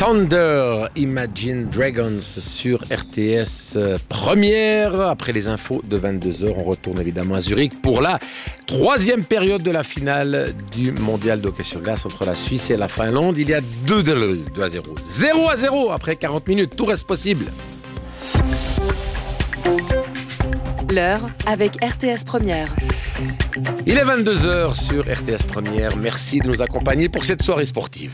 Thunder, Imagine Dragons sur RTS Première. Après les infos de 22h, on retourne évidemment à Zurich pour la troisième période de la finale du mondial de hockey sur glace entre la Suisse et la Finlande. Il y a 2-0. 0-0 après 40 minutes. Tout reste possible. L'heure avec RTS Première. Il est 22h sur RTS Première. Merci de nous accompagner pour cette soirée sportive.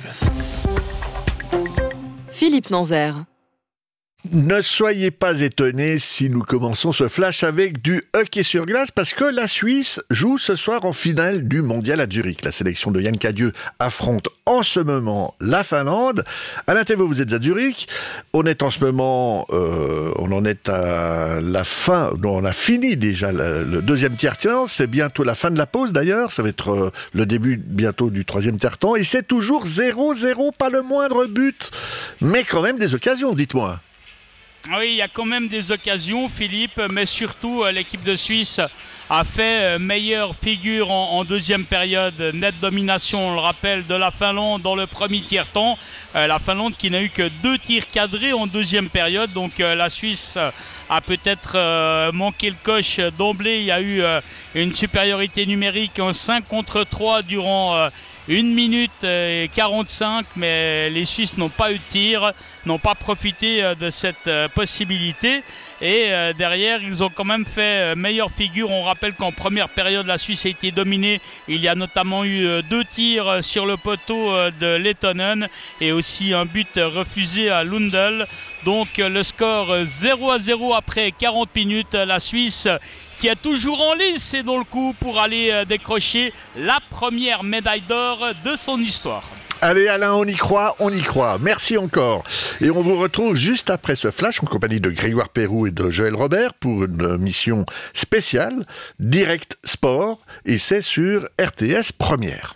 Philippe Nanzer. Ne soyez pas étonnés si nous commençons ce flash avec du hockey sur glace parce que la Suisse joue ce soir en finale du mondial à Zurich. La sélection de Yann Cadieux affronte en ce moment la Finlande. Alain Thévaux, vous êtes à Zurich. On est en ce moment, on en est à la fin. Non, on a fini déjà le deuxième tiers-temps. C'est bientôt la fin de la pause d'ailleurs. Ça va être le début bientôt du troisième tiers-temps. Et c'est toujours 0-0, pas le moindre but. Mais quand même des occasions, dites-moi. Oui, il y a quand même des occasions, Philippe, mais surtout l'équipe de Suisse a fait meilleure figure en deuxième période. Nette domination, on le rappelle, de la Finlande dans le premier tiers-temps. La Finlande qui n'a eu que 2 tirs cadrés en deuxième période. Donc la Suisse a peut-être manqué le coche d'emblée. Il y a eu une supériorité numérique en 5 contre 3 durant 1 minute et 45, mais les Suisses n'ont pas eu de tir, n'ont pas profité de cette possibilité. Et derrière, ils ont quand même fait meilleure figure. On rappelle qu'en première période, la Suisse a été dominée. Il y a notamment eu 2 tirs sur le poteau de Lettonen et aussi un but refusé à Lundell. Donc le score 0-0 après 40 minutes. La Suisse qui est toujours en lice et dans le coup pour aller décrocher la première médaille d'or de son histoire. Allez Alain, on y croit. Merci encore. Et on vous retrouve juste après ce flash en compagnie de Grégoire Perroux et de Joël Robert pour une mission spéciale, Direct Sport, et c'est sur RTS Première.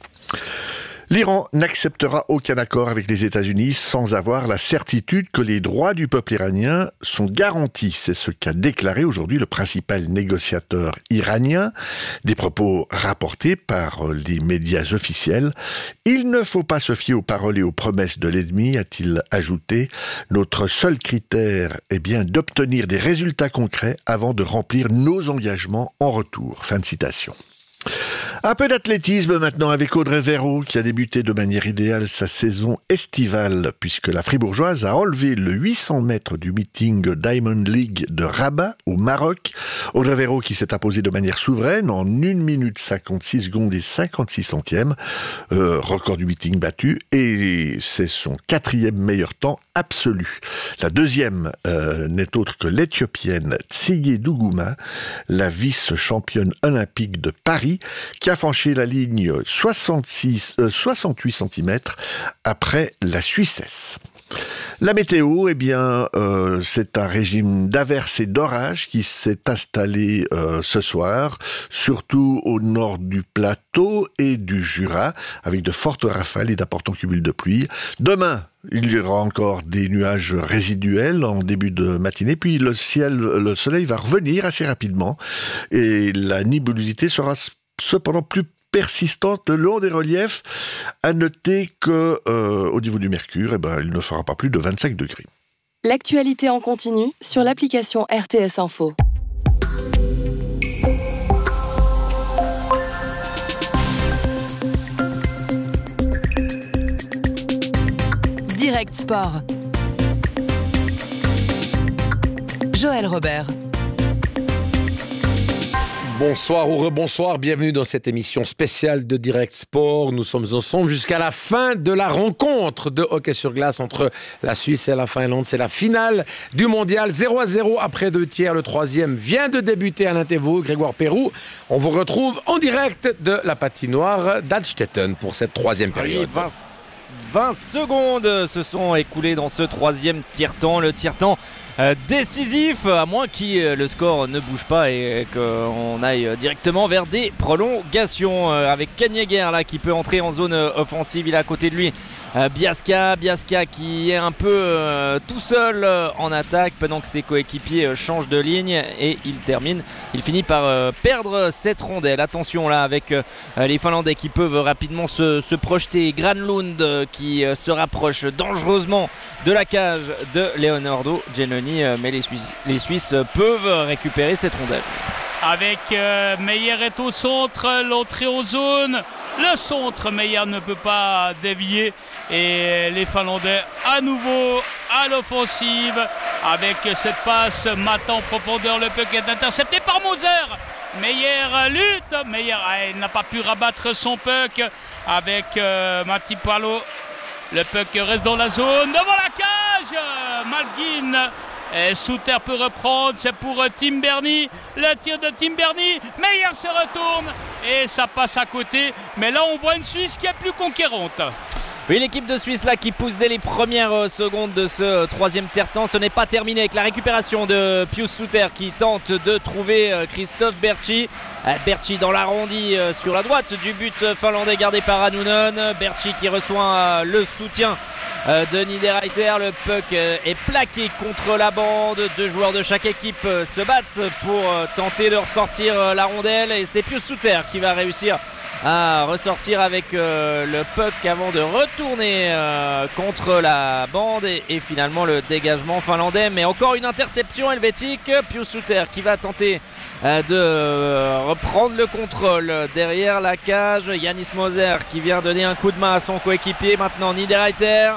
L'Iran n'acceptera aucun accord avec les États-Unis sans avoir la certitude que les droits du peuple iranien sont garantis. C'est ce qu'a déclaré aujourd'hui le principal négociateur iranien. Des propos rapportés par les médias officiels. Il ne faut pas se fier aux paroles et aux promesses de l'ennemi, a-t-il ajouté. Notre seul critère est bien d'obtenir des résultats concrets avant de remplir nos engagements en retour. Fin de citation. Un peu d'athlétisme maintenant avec Audrey Verreau qui a débuté de manière idéale sa saison estivale puisque la Fribourgeoise a enlevé le 800 mètres du meeting Diamond League de Rabat au Maroc. Audrey Verreau qui s'est imposée de manière souveraine en 1 minute 56 secondes et 56 centièmes, record du meeting battu, et c'est son 4e meilleur temps absolu. La deuxième n'est autre que l'Éthiopienne Tsege Dougouma, la vice-championne olympique de Paris, qui a franchi la ligne 68 cm après la Suissesse. La météo, c'est un régime d'averses et d'orages qui s'est installé ce soir, surtout au nord du plateau et du Jura, avec de fortes rafales et d'importants cumuls de pluie. Demain, il y aura encore des nuages résiduels en début de matinée, puis le soleil va revenir assez rapidement et la nébulosité sera cependant plus persistante le long des reliefs. À noter que au niveau du mercure, il ne fera pas plus de 25 degrés. L'actualité en continu sur l'application RTS Info. Direct Sport. Joël Robert. Bonsoir ou rebonsoir, bienvenue dans cette émission spéciale de Direct Sport. Nous sommes ensemble jusqu'à la fin de la rencontre de hockey sur glace entre la Suisse et la Finlande. C'est la finale du mondial, 0-0 après 2 tiers. Le troisième vient de débuter. Alain Thévaux, Grégoire Perroux. On vous retrouve en direct de la patinoire d'Alstetten pour cette troisième période. 20 secondes se sont écoulées dans ce troisième tiers-temps. Le tiers-temps décisif, à moins que le score ne bouge pas et qu'on aille directement vers des prolongations avec Kanyegger là qui peut entrer en zone offensive. Il est à côté de lui Biasca qui est un peu tout seul en attaque pendant que ses coéquipiers changent de ligne et il finit par perdre cette rondelle. Attention là avec les Finlandais qui peuvent rapidement se projeter. Granlund qui se rapproche dangereusement de la cage de Leonardo Giannoni, mais les Suisses peuvent récupérer cette rondelle. Avec Meyer est au centre, l'entrée en zone. Le centre, Meyer ne peut pas dévier et les Finlandais à nouveau à l'offensive avec cette passe matant en profondeur. Le puck est intercepté par Moser. Meyer lutte, Meyer n'a pas pu rabattre son puck avec Matti Palo. Le puck reste dans la zone, devant la cage. Malgin sous terre peut reprendre, c'est pour Tim Berni. Le tir de Tim Berni, Meyer se retourne et ça passe à côté. Mais là on voit une Suisse qui est plus conquérante. Oui, l'équipe de Suisse là qui pousse dès les premières secondes de ce troisième tiers-temps. Ce n'est pas terminé avec la récupération de Pius Suter qui tente de trouver Christophe Berchi. Berchi dans l'arrondi sur la droite du but finlandais gardé par Annunen. Berchi qui reçoit le soutien de Niederreiter. Le puck est plaqué contre la bande. Deux joueurs de chaque équipe se battent pour tenter de ressortir la rondelle et c'est Pius Suter qui va réussir à ressortir avec le puck avant de retourner contre la bande et finalement le dégagement finlandais, mais encore une interception helvétique. Pius Suter qui va tenter de reprendre le contrôle derrière la cage. Yannis Moser qui vient donner un coup de main à son coéquipier. Maintenant Niederreiter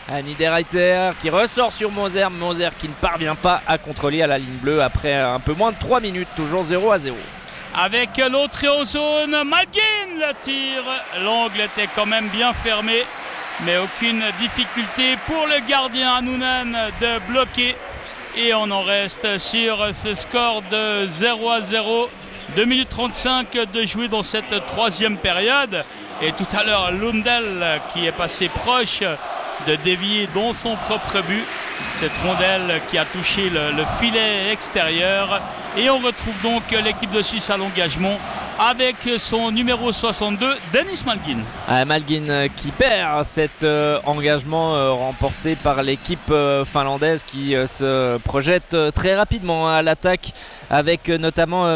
qui ressort sur Moser qui ne parvient pas à contrôler à la ligne bleue après un peu moins de 3 minutes, toujours 0-0. Avec l'entrée en zone, Malgin le tire. L'angle était quand même bien fermé, mais aucune difficulté pour le gardien Annunen de bloquer. Et on en reste sur ce score de 0-0. 2 minutes 35 de jouer dans cette troisième période. Et tout à l'heure, Lundell qui est passé proche de dévier dans son propre but. Cette rondelle qui a touché le filet extérieur. Et on retrouve donc l'équipe de Suisse à l'engagement avec son numéro 62, Dennis Malgin. Malgin qui perd cet engagement remporté par l'équipe finlandaise qui se projette très rapidement à l'attaque avec notamment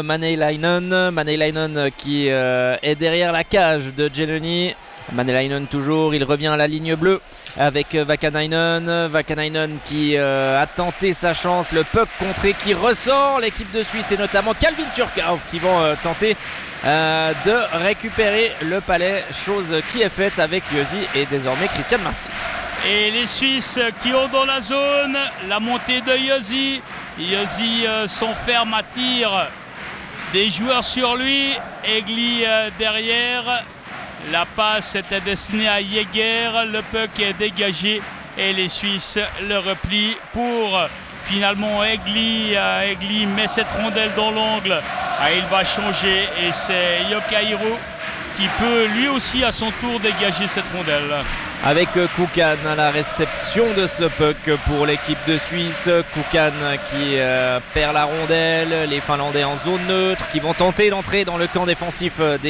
Maneilainen qui est derrière la cage de Giannoni. Maneilainen toujours, il revient à la ligne bleue avec Vakanainen qui a tenté sa chance, le puck contré qui ressort. L'équipe de Suisse et notamment Calvin Turkov qui vont tenter de récupérer le palais, chose qui est faite avec Josi et désormais Christian Martin. Et les Suisses qui ont dans la zone la montée de Josi. Josi s'enferme à tir, des joueurs sur lui, Egli derrière. La passe était destinée à Jäger, le puck est dégagé et les Suisses le replient pour finalement Egli met cette rondelle dans l'angle. Il va changer et c'est Yokairo qui peut lui aussi à son tour dégager cette rondelle. Avec Kukan à la réception de ce puck pour l'équipe de Suisse. Kukan qui perd la rondelle, les Finlandais en zone neutre qui vont tenter d'entrer dans le camp défensif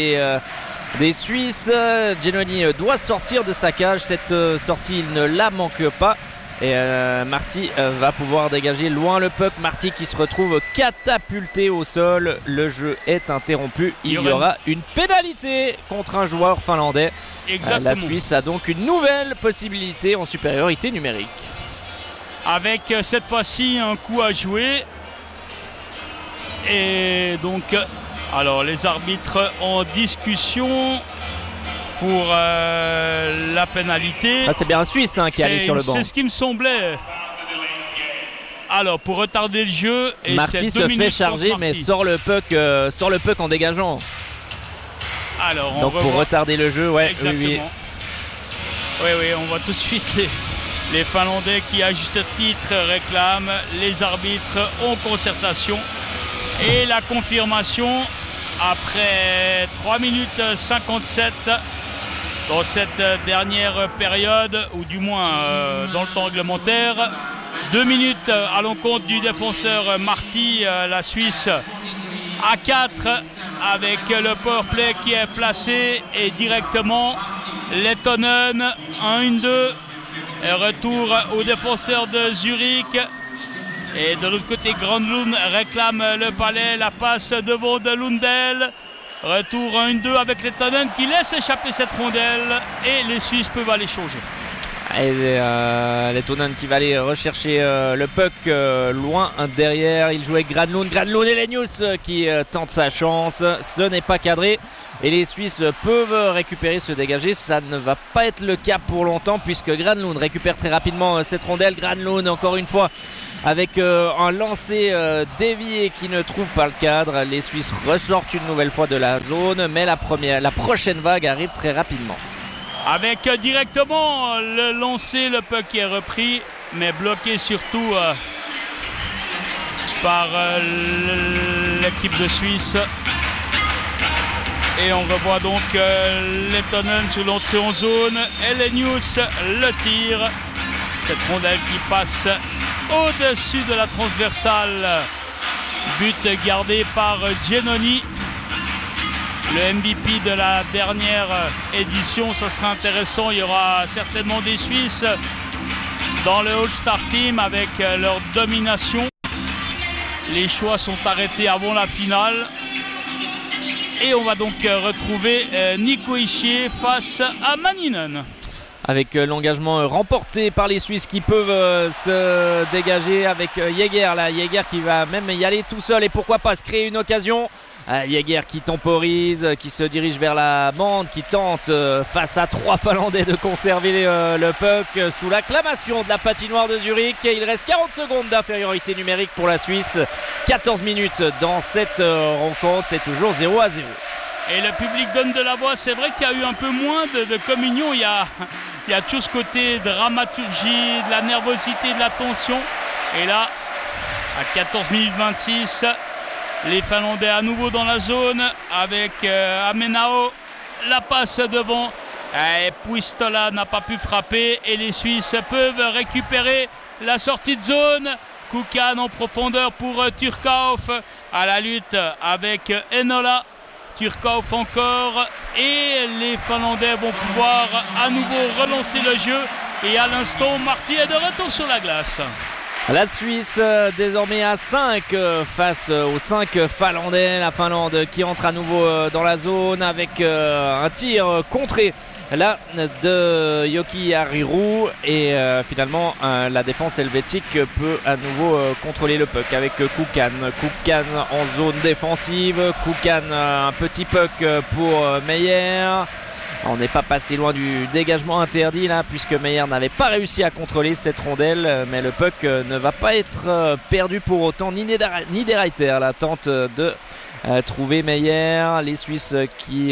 des Suisses. Giannoni doit sortir de sa cage, cette sortie il ne la manque pas et Marty va pouvoir dégager loin le puck. Marty qui se retrouve catapulté au sol, le jeu est interrompu, il y aura une pénalité contre un joueur finlandais. La Suisse a donc une nouvelle possibilité en supériorité numérique avec cette fois-ci un coup à jouer et donc alors les arbitres en discussion pour la pénalité. C'est bien un Suisse qui est allé sur le banc. C'est ce qui me semblait. Alors pour retarder le jeu. Et Marty se fait charger mais sort le puck en dégageant. Alors, donc pour retarder le jeu, ouais. Exactement. Oui, on voit tout de suite les Finlandais qui à juste titre réclament les arbitres en concertation. Et la confirmation après 3 minutes 57 dans cette dernière période, ou du moins dans le temps réglementaire. 2 minutes à l'encontre du défenseur Marty, la Suisse à 4 avec le powerplay qui est placé et directement Lettonen 1-2. Retour au défenseur de Zurich. Et de l'autre côté, Granlund réclame le palais, la passe devant de Lundell. Retour 1-2 avec Lettonen qui laisse échapper cette rondelle et les Suisses peuvent aller changer. Et Lettonen qui va aller rechercher le puck loin derrière. Il jouait Granlund et Lenius qui tente sa chance. Ce n'est pas cadré et les Suisses peuvent récupérer, se dégager. Ça ne va pas être le cas pour longtemps puisque Granlund récupère très rapidement cette rondelle. Granlund encore une fois avec un lancer dévié qui ne trouve pas le cadre. Les Suisses ressortent une nouvelle fois de la zone, mais la prochaine vague arrive très rapidement. Avec directement le lancer, le puck qui est repris, mais bloqué surtout par l'équipe de Suisse. Et on revoit donc Lettonen sur l'entrée en zone. Elenius le tire. Cette rondelle qui passe au-dessus de la transversale. But gardé par Giannoni. Le MVP de la dernière édition, ça sera intéressant. Il y aura certainement des Suisses dans le All-Star Team avec leur domination. Les choix sont arrêtés avant la finale. Et on va donc retrouver Nico Hischier face à Manninen. Avec l'engagement remporté par les Suisses qui peuvent se dégager avec Jäger. Là, Jäger qui va même y aller tout seul et pourquoi pas se créer une occasion. Jäger qui temporise, qui se dirige vers la bande, qui tente face à 3 Finlandais de conserver le puck sous l'acclamation de la patinoire de Zurich. Il reste 40 secondes d'infériorité numérique pour la Suisse. 14 minutes dans cette rencontre, c'est toujours 0-0. Et le public donne de la voix. C'est vrai qu'il y a eu un peu moins de communion. Il y a toujours ce côté dramaturgie, de la nervosité, de la tension. Et là, à 14 minutes 26, les Finlandais à nouveau dans la zone avec Amenao. La passe devant. Et Puistola n'a pas pu frapper. Et les Suisses peuvent récupérer la sortie de zone. Kukan en profondeur pour Turkov. À la lutte avec Enola. Turkov encore. Et les Finlandais vont pouvoir à nouveau relancer le jeu. Et à l'instant, Marty est de retour sur la glace. La Suisse désormais à 5 face aux 5 Finlandais. La Finlande qui entre à nouveau dans la zone avec un tir contré là de Yoki Hariru et finalement la défense helvétique peut à nouveau contrôler le puck avec Kukan en zone défensive. Kukan un petit puck pour Meyer. On n'est pas passé loin du dégagement interdit là puisque Meyer n'avait pas réussi à contrôler cette rondelle, mais le puck ne va pas être perdu pour autant. Niederreiter là tente de trouver Meyer. Les Suisses qui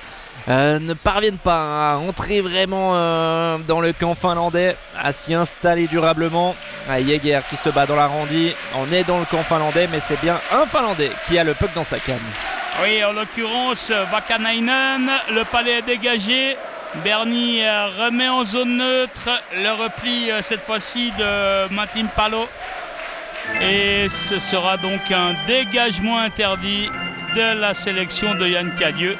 ne parviennent pas à entrer vraiment dans le camp finlandais, à s'y installer durablement. Jäger qui se bat dans l'arrondi. On est dans le camp finlandais, mais c'est bien un Finlandais qui a le puck dans sa canne. Oui, en l'occurrence, Vakanainen, le palais est dégagé. Berni remet en zone neutre. Le repli, cette fois-ci, de Martin Palo. Et ce sera donc un dégagement interdit de la sélection de Yann Cadieux.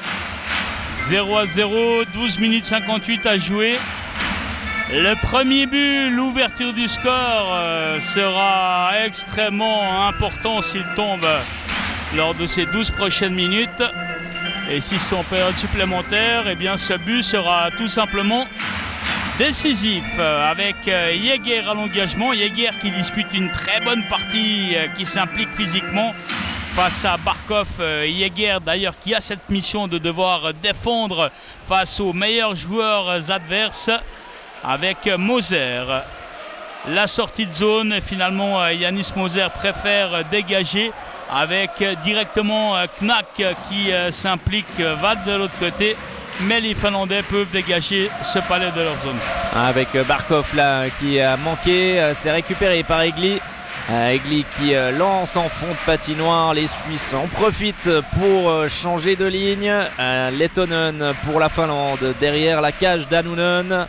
0-0, 12 minutes 58 à jouer. Le premier but, l'ouverture du score, sera extrêmement important s'il tombe lors de ces 12 prochaines minutes. Et si c'est en période supplémentaire, eh bien ce but sera tout simplement décisif avec Jäger à l'engagement. Jäger qui dispute une très bonne partie, qui s'implique physiquement face à Barkov. Jäger d'ailleurs qui a cette mission de devoir défendre face aux meilleurs joueurs adverses avec Moser. La sortie de zone, finalement Yanis Moser préfère dégager avec directement Knack qui s'implique, va de l'autre côté, mais les Finlandais peuvent dégager ce palais de leur zone. Avec Barkov là qui a manqué, c'est récupéré par Egli. Egli qui lance en fond de patinoire. Les Suisses en profitent pour changer de ligne. Lettonen pour la Finlande derrière la cage d'Annunen.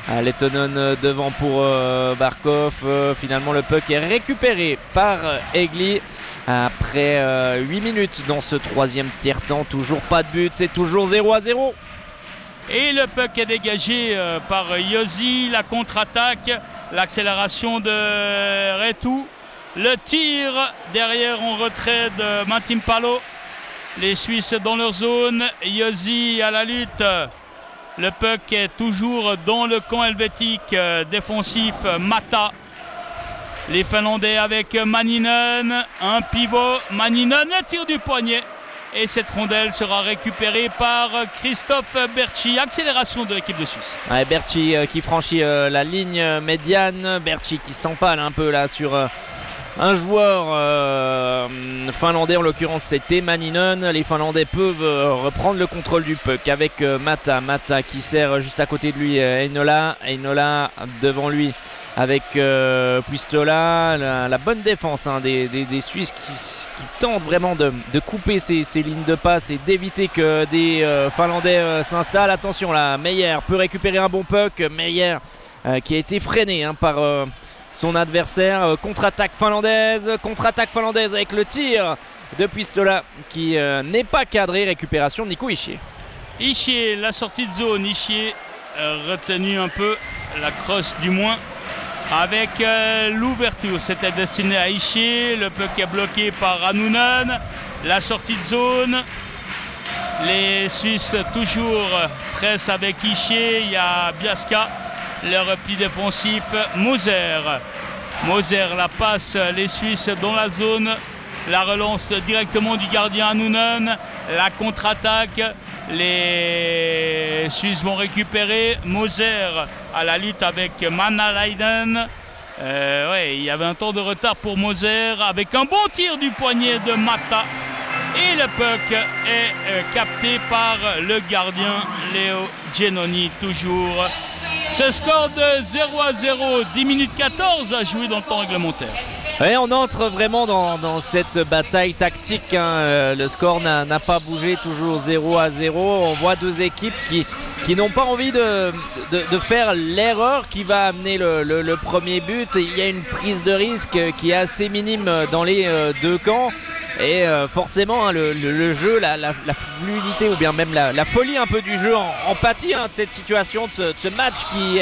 Lettonen devant pour Barkov. Finalement le puck est récupéré par Egli après 8 minutes dans ce troisième tiers-temps. Toujours pas de but, c'est toujours 0-0. Et le puck est dégagé par Josi, la contre-attaque, l'accélération de Retu, le tir derrière en retrait de Martin Palo. Les Suisses dans leur zone, Josi à la lutte. Le puck est toujours dans le camp helvétique défensif, Mata. Les Finlandais avec Manninen, un pivot, Manninen, le tir du poignet. Et cette rondelle sera récupérée par Christophe Berchi. Accélération de l'équipe de Suisse. Ouais, Berchi qui franchit la ligne médiane. Berchi qui s'empale un peu là sur un joueur finlandais. En l'occurrence c'était Manninen. Les Finlandais peuvent reprendre le contrôle du puck avec Mata. Mata qui sert juste à côté de lui Heinola. Heinola devant lui avec Puistola, la bonne défense des Suisses qui tentent vraiment de couper ces lignes de passe et d'éviter que des Finlandais s'installent. Attention là, Meyer peut récupérer un bon puck. Meyer qui a été freiné par son adversaire. Contre-attaque finlandaise avec le tir de Puistola qui n'est pas cadré. Récupération de Nico Hischier. Hischier, la sortie de zone. Hischier retenu un peu, la crosse du moins. Avec l'ouverture, c'était destiné à Hischier. Le puck est bloqué par Annunen. La sortie de zone. Les Suisses toujours pressent avec Hischier. Il y a Biaska. Le repli défensif, Moser. Moser la passe, les Suisses dans la zone. La relance directement du gardien Annunen. La contre-attaque. Les Suisses vont récupérer. Moser à la lutte avec Manalainen. Il y avait un temps de retard pour Moser avec un bon tir du poignet de Mata. Et le puck est capté par le gardien Léo Giannoni toujours. Ce score de 0-0, 10 minutes 14 à jouer dans le temps réglementaire. Et on entre vraiment dans cette bataille tactique. Le score n'a pas bougé, toujours 0-0. On voit deux équipes qui n'ont pas envie de faire l'erreur qui va amener le premier but. Il y a une prise de risque qui est assez minime dans les deux camps. Et forcément le jeu, la fluidité ou bien même la folie un peu du jeu en pâtit de cette situation, de ce match qui